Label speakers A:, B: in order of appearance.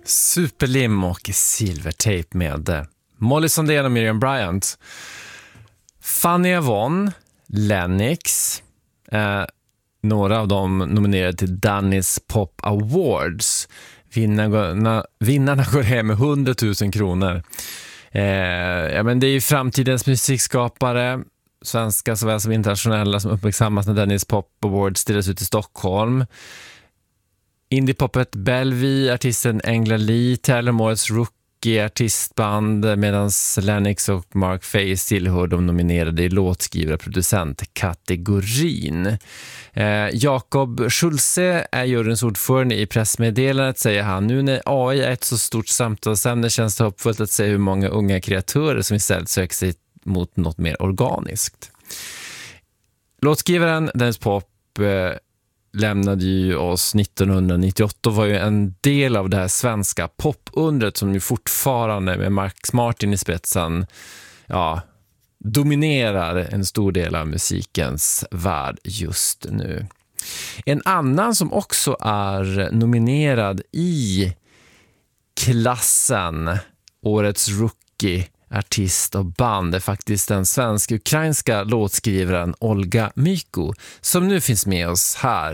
A: Superlim och Silvertape med Molly Sandén och Miriam Bryant. Fanny Avon, Lennox, några av dem nominerade till Danny's Pop Awards. Vinnarna går hem med 100 000 kronor. Men det är ju framtidens musikskapare, svenska såväl som internationella, som uppmärksammas när Danny's Pop Awards delas ut i Stockholm. Indie-popet Bellevue, artisten Engla Lee tävlar om årets rookie-artistband, medan Lennox och Mark Face tillhör de nominerade i låtskrivare-producent-kategorin. Jakob Schulze är juryns ordförande. I pressmeddelandet säger han: nu när AI är ett så stort samtalsämne känns det hoppfullt att se hur många unga kreatörer som istället söker sig mot något mer organiskt. Låtskrivaren Danny's Pop lämnade ju oss 1998 och var ju en del av det här svenska popundret som ju fortfarande med Max Martin i spetsen dominerar en stor del av musikens värld just nu. En annan som också är nominerad i klassen årets rookie artist och band är faktiskt den svensk-ukrainska låtskrivaren Olga Myko, som nu finns med oss här